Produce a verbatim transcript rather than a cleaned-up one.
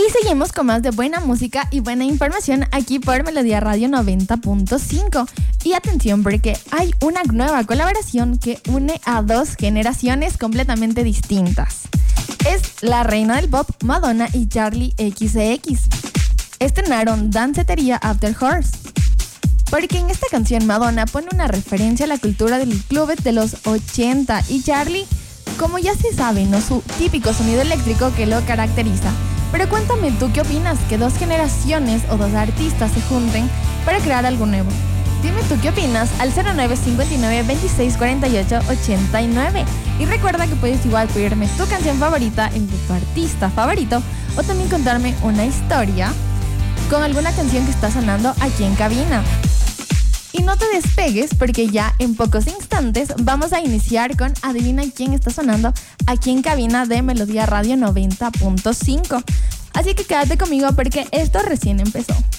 seguimos con más de buena música y buena información aquí por Melodía Radio noventa punto cinco. Y atención, porque hay una nueva colaboración que une a dos generaciones completamente distintas. Es la reina del pop, Madonna, y Charli equis equis. Estrenaron Danceteria After Hours. Porque en esta canción Madonna pone una referencia a la cultura del club de los ochenta y Charli, como ya se sabe, no su típico sonido eléctrico que lo caracteriza. Pero cuéntame tú, ¿qué opinas que dos generaciones o dos artistas se junten para crear algo nuevo? Dime tú qué opinas al cero nueve cinco nueve, veintiséis, cuarenta y ocho, ochenta y nueve. Y recuerda que puedes igual pedirme tu canción favorita, el de tu artista favorito, o también contarme una historia con alguna canción que está sonando aquí en cabina. Y no te despegues porque ya en pocos instantes vamos a iniciar con Adivina quién está sonando aquí en cabina de Melodía Radio noventa punto cinco. Así que quédate conmigo porque esto recién empezó.